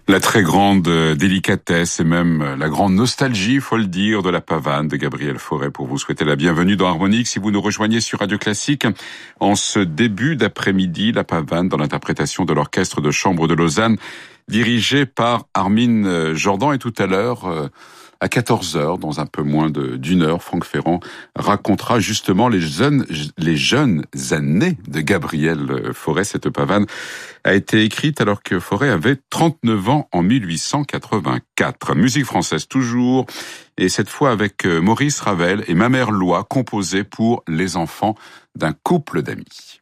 La très grande délicatesse et même la grande nostalgie, il faut le dire, de la pavane de Gabriel Fauré pour vous souhaiter la bienvenue dans Harmonique. Si vous nous rejoignez sur Radio Classique, en ce début d'après-midi, la pavane dans l'interprétation de l'Orchestre de Chambre de Lausanne, dirigé par Armin Jordan. Et tout à l'heure, à 14h, dans un peu moins d'une heure, Franck Ferrand racontera justement les jeunes années de Gabriel Fauré. Cette pavane a été écrite alors que Fauré avait 39 ans en 1884. Musique française toujours, et cette fois avec Maurice Ravel et Ma mère Loi, composée pour les enfants d'un couple d'amis.